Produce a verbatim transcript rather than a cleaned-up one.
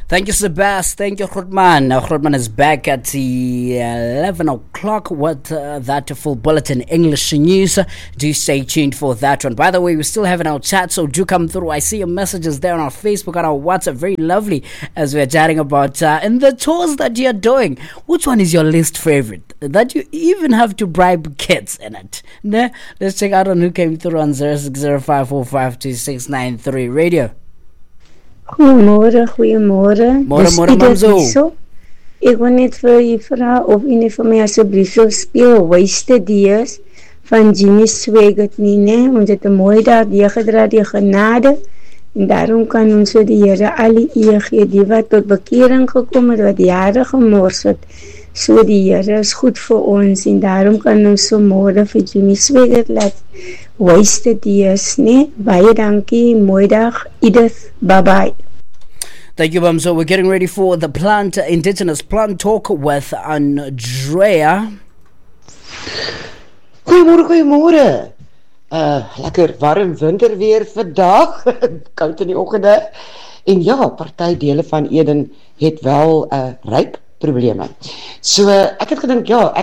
Thank you, Sebas. Thank you, Grootman. Uh, Grootman is back at the eleven o'clock with uh, that full bulletin English news. Do stay tuned for that one. By the way, we're still having our chat, so do come through. I see your messages there on our Facebook and our WhatsApp. Very lovely as we're chatting about uh, in the tours that you're doing. Which one is your least favorite? That you even have to bribe kids in it. Ne? Let's check out on who came through on zero six zero five four five two six nine three radio. Goeiemôre, goeiemôre. Môre, môre, Mamzo. Ek wil net vir u vra of u net vir my asseblief sou speel Wasted Years van Jimmy Swaggart nie, né? Ons het 'n mooi dag deurgedra die genade en daarom kan ons vir die Here al die eer gee, die wat tot bekering gekom het, wat jare gemors het. So die Here is goed vir ons en daarom kan ons so môre vir Jimmy Swaggart laat Wasted Years, né? Baie dankie, mooi dag, Edith, bye bye. Thank you, Mom. So we're getting ready for the plant, Indigenous Plant Talk with Andrea. Goeiemôre, goeiemôre. Uh, lekker warm winterweer vandag, koud in die oggende. En ja, party dele van Eden het wel uh, ryp probleme. So ek het gedink, ja, ek